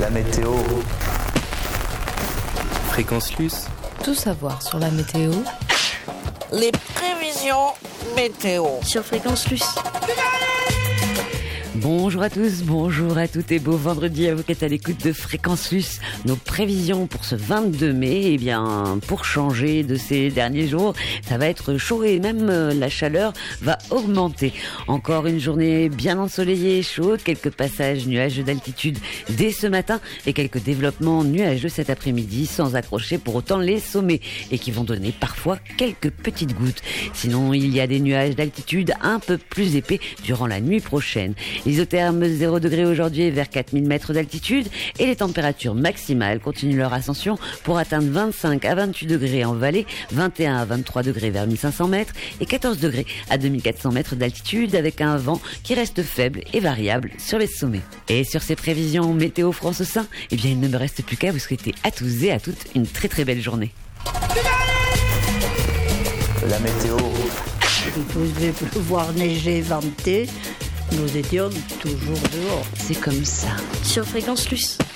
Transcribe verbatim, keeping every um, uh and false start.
La météo. Fréquence Luce. Tout savoir sur la météo. Les prévisions météo. Sur Fréquence Luce. Bonjour à tous, bonjour à toutes et beau vendredi à vous qui êtes à l'écoute de Fréquence Luce. Nos prévisions pour ce vingt-deux mai, eh bien, pour changer de ces derniers jours, ça va être chaud et même euh, la chaleur va augmenter. Encore une journée bien ensoleillée et chaude, quelques passages nuageux d'altitude dès ce matin et quelques développements nuageux cet après-midi sans accrocher pour autant les sommets et qui vont donner parfois quelques petites gouttes. Sinon, il y a des nuages d'altitude un peu plus épais durant la nuit prochaine. Isotherme zéro degré aujourd'hui vers quatre mille mètres d'altitude et les températures maximales continuent leur ascension pour atteindre vingt-cinq à vingt-huit degrés en vallée, vingt et un à vingt-trois degrés vers mille cinq cents mètres et quatorze degrés à deux mille quatre cents mètres d'altitude avec un vent qui reste faible et variable sur les sommets. Et sur ces prévisions météo France Saint, eh bien il ne me reste plus qu'à vous souhaiter à tous et à toutes une très très belle journée. La météo. Il faisait pleuvoir, neiger, venter. Nous étions toujours dehors. C'est comme ça. Sur Fréquence Luce.